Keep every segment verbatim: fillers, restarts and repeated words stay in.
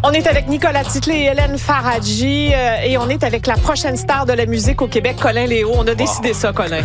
On est avec Nicolas Titley et Hélène Faradji euh, et on est avec la prochaine star de la musique au Québec, Colin Léo. On a décidé wow. ça, Colin.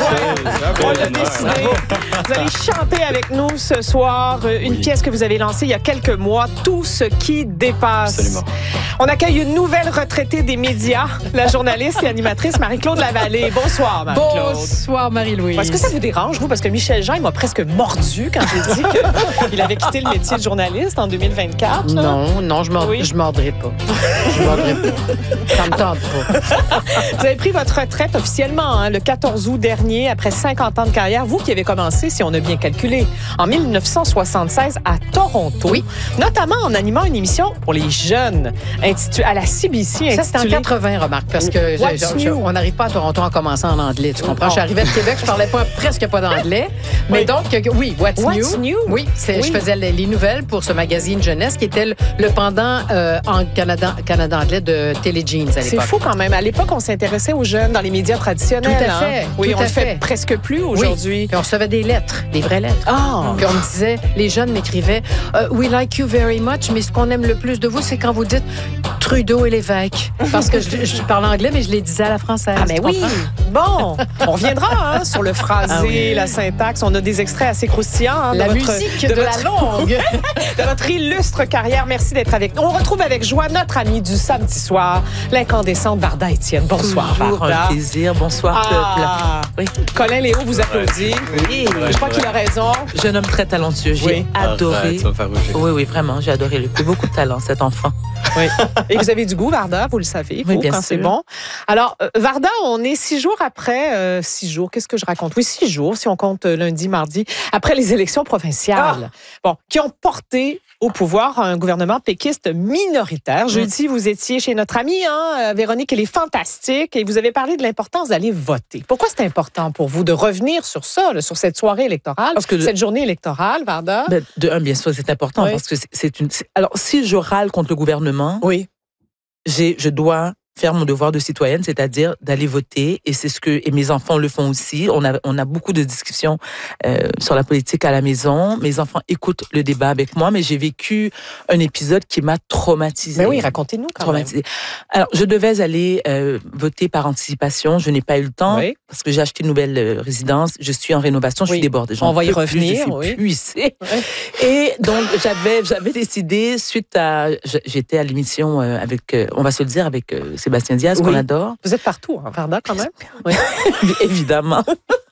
On l'a décidé. Vous allez chanter avec nous ce soir une oui. pièce que vous avez lancée il y a quelques mois, Tout ce qui dépasse. Absolument. On accueille une nouvelle retraitée des médias, la journaliste et animatrice Marie-Claude Lavallée. Bonsoir, Marie-Claude. Bonsoir, Marie-Louise. Est-ce que ça vous dérange, vous? Parce que Michel Jean, il m'a presque mordu quand j'ai dit qu'il avait quitté le métier de journaliste en deux mille vingt-quatre. Non, non, je ne oui. mordrai pas. Je mordrai pas. Ça me tente pas. Vous avez pris votre retraite officiellement hein, le quatorze août dernier, après cinquante ans de carrière. Vous qui avez commencé, si on a bien calculé, en mille neuf cent soixante-seize à Toronto. Oui. Notamment en animant une émission pour les jeunes intitulée à la C B C. Ça, c'était en quatre-vingts, remarque, parce que je, je, je, on n'arrive pas à Toronto en commençant en anglais. Tu comprends? Oh. Je suis arrivée de Québec, je parlais pas, presque pas d'anglais. Mais oui. donc, oui, What's, What's New? New? Oui, oui, je faisais les, les nouvelles pour ce magazine jeunesse qui était le, le pendant euh, en Canada, Canada anglais de Téléjeans à l'époque. C'est fou quand même. À l'époque, on s'intéressait aux jeunes dans les médias traditionnels. Tout à fait. Hein? Oui, tout on à le fait fait. presque plus aujourd'hui. Oui. Puis on recevait des lettres, des vraies lettres. Ah. Puis on me disait, les jeunes m'écrivaient uh, We like you very much, mais ce qu'on aime le plus de vous, c'est quand vous dites Trudeau et l'évêque. Parce que je, je parle anglais, mais je les disais à la française. Ah, mais oui. Bon, on reviendra hein, sur le phrasé, ah, oui. la syntaxe. On a des extraits assez croustillants. Hein, la de musique votre, de, de la votre, longue. de votre illustre carrière. Merci d'être avec nous. On retrouve avec joie notre amie du samedi soir, l'incandescente Varda Étienne. Bonsoir, Toujours Varda. un plaisir. Bonsoir, ah. peuple. Oui. Colin Léo vous applaudit. Oui. Je crois qu'il a raison. Jeune homme très talentueux. J'ai oui. adoré. Arrête, oui, oui, vraiment. J'ai adoré. Il a beaucoup de talent, cet enfant. Oui. Et vous avez du goût, Varda, vous le savez, vous, oui, bien quand sûr. c'est bon. Alors, euh, Varda, on est six jours après, euh, six jours, qu'est-ce que je raconte? Oui, six jours, si on compte euh, lundi, mardi, après les élections provinciales, ah! bon, qui ont porté au pouvoir un gouvernement péquiste minoritaire. Jeudi, mmh. vous étiez chez notre amie, hein, Véronique, elle est fantastique, et vous avez parlé de l'importance d'aller voter. Pourquoi c'est important pour vous de revenir sur ça, là, sur cette soirée électorale, parce que cette de... journée électorale, Varda? Ben, de un, bien sûr, c'est important, oui. parce que c'est, c'est une... C'est... Alors, si je râle contre le gouvernement, oui. j'ai, je dois faire mon devoir de citoyenne, c'est-à-dire d'aller voter, et c'est ce que et mes enfants le font aussi. On a on a beaucoup de discussions euh, sur la politique à la maison. Mes enfants écoutent le débat avec moi, mais j'ai vécu un épisode qui m'a traumatisée. Mais oui, racontez-nous quand traumatisée. même. Alors, je devais aller euh, voter par anticipation. Je n'ai pas eu le temps oui. parce que j'ai acheté une nouvelle euh, résidence. Je suis en rénovation. Je oui. suis débordée. J'en On va y revenir. Plus, je suis oui. puissée. Oui. Et donc j'avais j'avais décidé suite à j'étais à l'émission euh, avec euh, on va se le dire avec euh, Sébastien Diaz, oui. qu'on adore. Vous êtes partout, hein, Varda, quand même. Oui. Évidemment.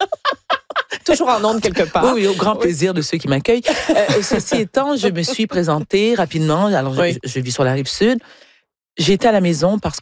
Toujours en ondes quelque part. Oui, oui, au grand plaisir oui. de ceux qui m'accueillent. Euh, ceci étant, je me suis présentée rapidement. Alors, oui. je, je vis sur la Rive-Sud. J'étais à la maison parce